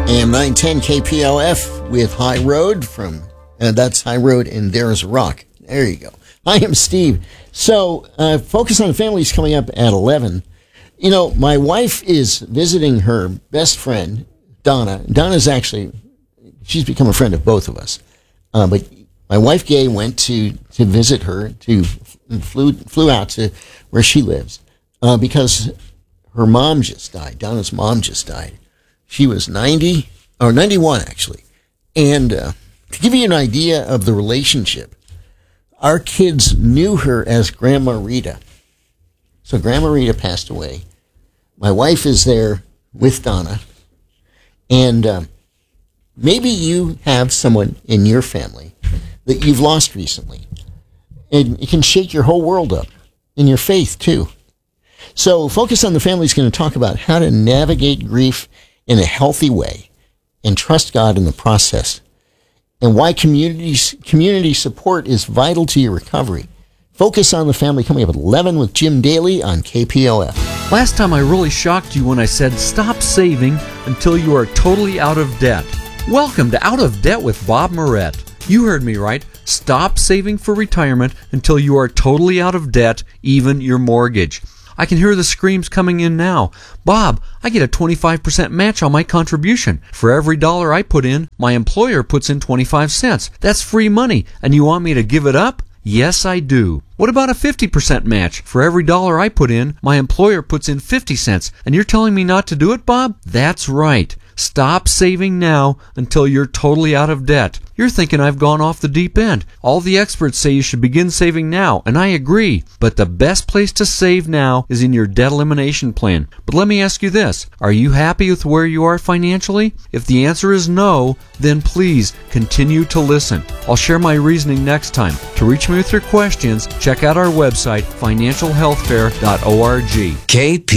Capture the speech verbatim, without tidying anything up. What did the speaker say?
A M nine ten K P L F with High Road from, uh, that's High Road and There's a Rock. There you go. I am Steve. So, uh, Focus on the Family is coming up at eleven. You know, my wife is visiting her best friend, Donna. Donna's actually, she's become a friend of both of us. Uh, but my wife, Gay, went to, to visit her, to flew, flew out to where she lives, uh, because her mom just died. Donna's mom just died. She was ninety, or ninety-one actually. And uh, to give you an idea of the relationship, our kids knew her as Grandma Rita. So Grandma Rita passed away. My wife is there with Donna. And uh, maybe you have someone in your family that you've lost recently. And it can shake your whole world up, and your faith too. So Focus on the Family is going to talk about how to navigate grief in a healthy way and trust God in the process, and why community, community support is vital to your recovery. Focus on the Family coming up at eleven with Jim Daly on K P O F. Last time I really shocked you when I said stop saving until you are totally out of debt. Welcome to Out of Debt with Bob Moret. You heard me right. Stop saving for retirement until you are totally out of debt, even your mortgage. I can hear the screams coming in now. Bob, I get a twenty-five percent match on my contribution. For every dollar I put in, my employer puts in twenty-five cents. That's free money, and you want me to give it up? Yes, I do. What about a fifty percent match? For every dollar I put in, my employer puts in fifty cents. And you're telling me not to do it, Bob? That's right. Stop saving now until you're totally out of debt. You're thinking I've gone off the deep end. All the experts say you should begin saving now, and I agree. But the best place to save now is in your debt elimination plan. But let me ask you this. Are you happy with where you are financially? If the answer is no, then please continue to listen. I'll share my reasoning next time. To reach me with your questions, check out our website, financial health fair dot org. K P